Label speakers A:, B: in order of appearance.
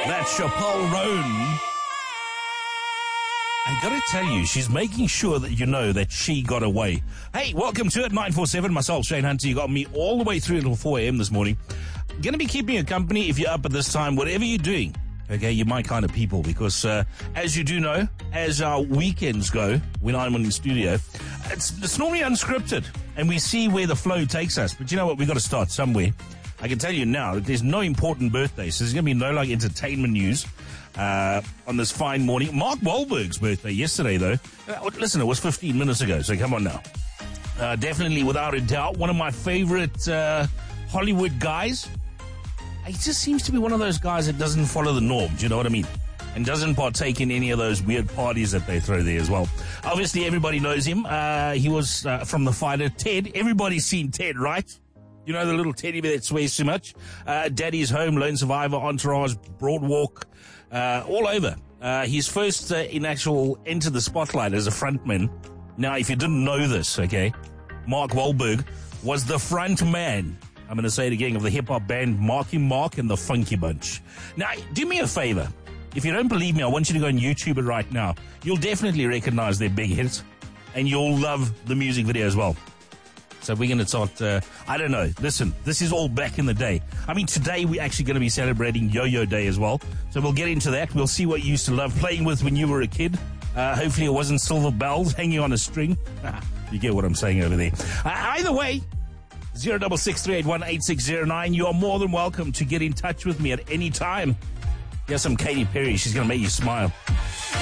A: That's Chappelle Roan. I gotta tell you, she's making sure that you know that she got away. Hey, welcome to it, 947. Myself, Shane Hunter. You got me all the way through until 4 a.m. this morning. Gonna be keeping you company if you're up at this time, whatever you're doing. Okay, you're my kind of people because, as you do know, as our weekends go, when I'm in the studio, it's normally unscripted and we see where the flow takes us. But you know what? We've got to start somewhere. I can tell you now that there's no important birthday, so there's going to be no entertainment news on this fine morning. Mark Wahlberg's birthday yesterday, though. Listen, it was 15 minutes ago, so come on now. Definitely, without a doubt, one of my favorite Hollywood guys. He just seems to be one of those guys that doesn't follow the norm, do you know what I mean? And doesn't partake in any of those weird parties that they throw there as well. Obviously, everybody knows him. He was from The Fighter, Ted. Everybody's seen Ted, right? You know, the little teddy bear that swears too much. Daddy's Home, Lone Survivor, Entourage, Broadwalk, all over. He's first in actual Enter the Spotlight as a frontman. Now, if you didn't know this, okay, Mark Wahlberg was the front man, I'm going to say it again, of the hip-hop band Marky Mark and the Funky Bunch. Now, do me a favor. If you don't believe me, I want you to go and YouTube it right now. You'll definitely recognize their big hits, and you'll love the music video as well. So we're going to start, I don't know. Listen, this is all back in the day. I mean, today we're actually going to be celebrating Yo-Yo Day as well. So we'll get into that. We'll see what you used to love playing with when you were a kid. Hopefully it wasn't silver bells hanging on a string. You get what I'm saying over there. Either way, 0663818609. You are more than welcome to get in touch with me at any time. Here's some Katy Perry. She's going to make you smile.